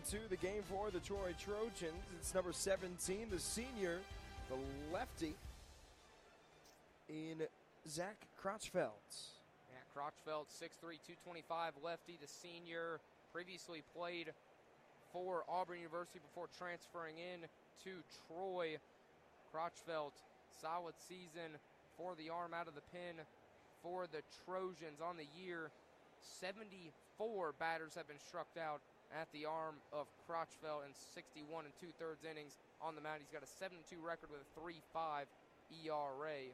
into the game for the Troy Trojans. It's number 17, the senior, the lefty, in Zach Crotchfeld. Yeah, Crotchfeld, 6'3", 225 lefty, the senior, previously played for Auburn University before transferring in to Troy. Crotchfeld, solid season for the arm out of the pen for the Trojans on the year. 74 batters have been struck out at the arm of Crotchfeld in 61 2/3 innings on the mound. He's got a 7-2 record with a 3.5 ERA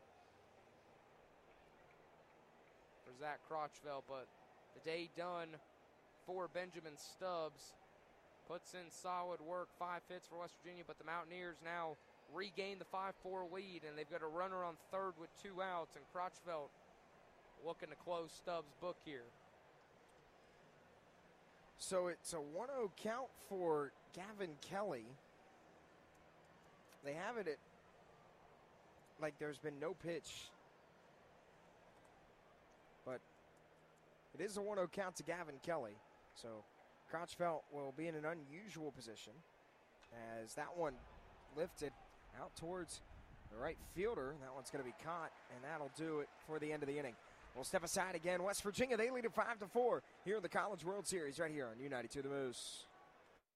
for Zach Crotchfeld, but the day done for Benjamin Stubbs. Puts in solid work, 5 hits for West Virginia, but the Mountaineers now regain the 5-4 lead, and they've got a runner on third with 2 outs, and Crotchfeld looking to close Stubbs' book here. So it's a 1-0 count for Gavin Kelly. They have it at, like, there's been no pitch. But it is a 1-0 count to Gavin Kelly. So Crotchfeld will be in an unusual position as that one lifted out towards the right fielder. That one's going to be caught, and that'll do it for the end of the inning. We'll step aside again. West Virginia, they lead at 5-4 here in the College World Series right here on U92 The Moose.